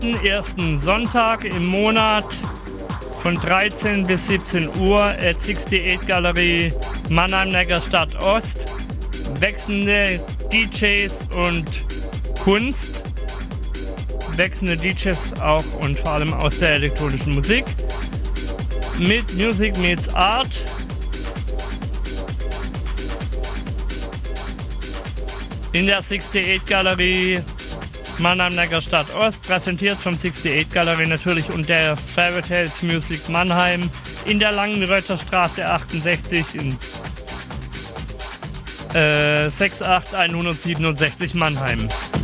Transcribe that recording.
ersten Sonntag im Monat von 13 bis 17 Uhr at 68 Galerie Mannheim-Neckarstadt Ost. Wechselnde DJs und Kunst. Wechselnde DJs auch und vor allem aus der elektronischen Musik. Mit Music Meets Art. In der 68 Galerie Mannheim-Neckarstadt Ost, präsentiert vom 68 Galerie natürlich und der Fairy Tales Music Mannheim in der Langenröther Straße 68 in 68167 Mannheim.